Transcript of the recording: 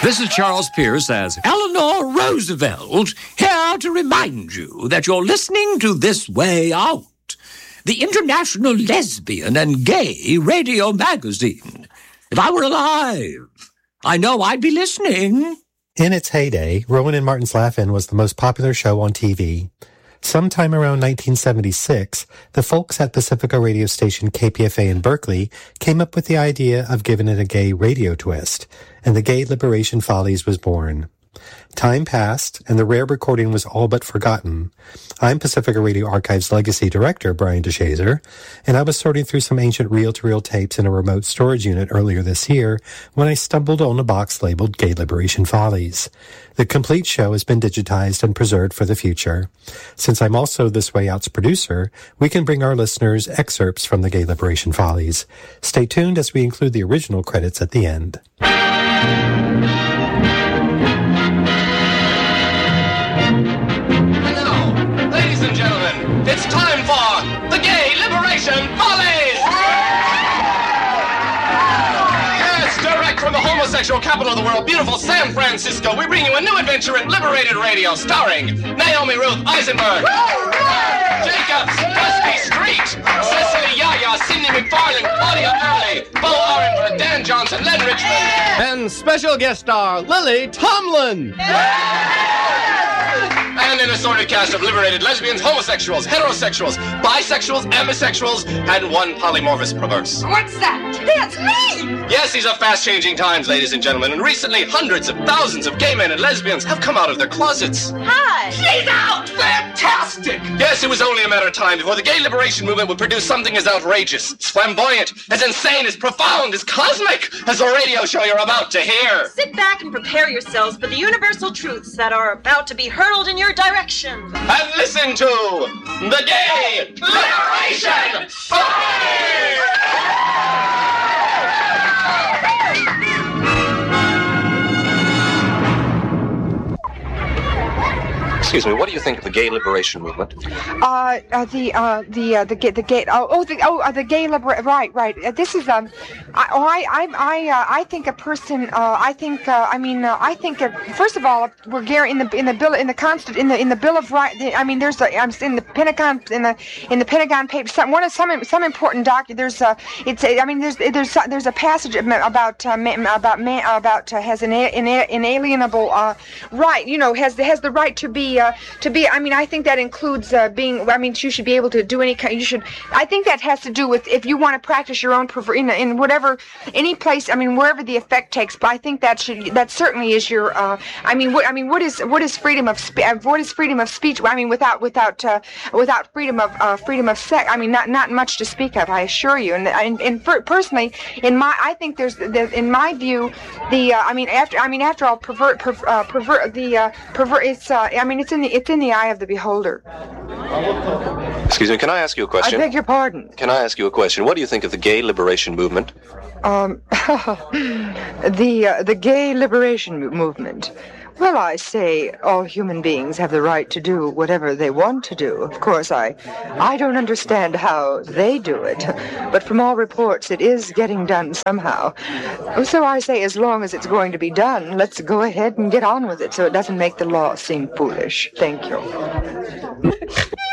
This is Charles Pierce as Eleanor Roosevelt, here to remind you that you're listening to This Way Out, the international lesbian and gay radio magazine. If I were alive, I know I'd be listening. In its heyday, Rowan and Martin's Laugh-In was the most popular show on TV. Sometime around 1976, the folks at Pacifica radio station KPFA in Berkeley came up with the idea of giving it a gay radio twist, and the Gay Liberation Follies was born. Time passed, and the rare recording was all but forgotten. I'm Pacifica Radio Archive's legacy director, Brian DeShazer, and I was sorting through some ancient reel-to-reel tapes in a remote storage unit earlier this year when I stumbled on a box labeled Gay Liberation Follies. The complete show has been digitized and preserved for the future. Since I'm also This Way Out's producer, we can bring our listeners excerpts from the Gay Liberation Follies. Stay tuned as we include the original credits at the end. It's time for the Gay Liberation Follies! Yes, direct from the homosexual capital of the world, beautiful San Francisco, we bring you a new adventure in liberated radio starring Naomi Ruth Eisenberg, Jacobs, Dusty Street, Cecily Yaya, Sidney McFarlane, Claudia Early, Bo Orenberg, Dan Johnson, Len Richmond, and special guest star Lily Tomlin. And an assorted cast of liberated lesbians, homosexuals, heterosexuals, bisexuals, ambisexuals, and one polymorphous perverse. What's that? That's me! Yes, these are fast-changing times, ladies and gentlemen, and recently hundreds of thousands of gay men and lesbians have come out of their closets. Hi! She's out! Fantastic! Yes, it was only a matter of time before the gay liberation movement would produce something as outrageous, as flamboyant, as insane, as profound, as cosmic as the radio show you're about to hear. Sit back and prepare yourselves for the universal truths that are about to be hurled in your direction. And listen to the Gay Liberation Follies! Excuse me, what do you think of the gay liberation movement? The gay right. This is I think a person. I think first of all, we're in the bill in the Bill of Rights. I mean, there's in the Pentagon in the Pentagon papers. Some important document. There's a passage about has an inalienable right. You know, has the right to be. I mean, I think that includes being. I mean, you should be able to do any kind. You should. I think that has to do with if you want to practice your own in whatever any place. I mean, wherever the effect takes. But I think that certainly is your. What is freedom of what is freedom of speech? I mean, without freedom of sex. I mean, not much to speak of. I assure you. And personally, in my view, after all, it's in the eye of the beholder. Excuse me, can I ask you a question? I beg your pardon. Can I ask you a question? What do you think of the gay liberation movement? The gay liberation movement. Well, I say all human beings have the right to do whatever they want to do. Of course, I don't understand how they do it, but from all reports, it is getting done somehow. So I say as long as it's going to be done, let's go ahead and get on with it so it doesn't make the law seem foolish. Thank you.